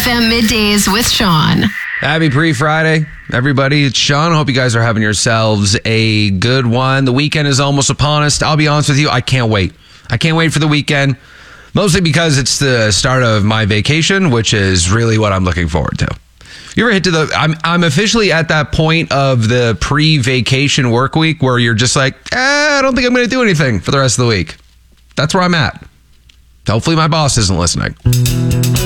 FM Middays with Sean. Happy pre-Friday, everybody. It's Sean. I hope you guys are having yourselves a good one. The weekend is almost upon us. I'll be honest with you, I can't wait. I can't wait for the weekend, mostly because it's the start of my vacation, which is really what I'm looking forward to. You ever hit to I'm officially at that point of the pre-vacation work week where you're just like, I don't think I'm going to do anything for the rest of the week. That's where I'm at. Hopefully my boss isn't listening.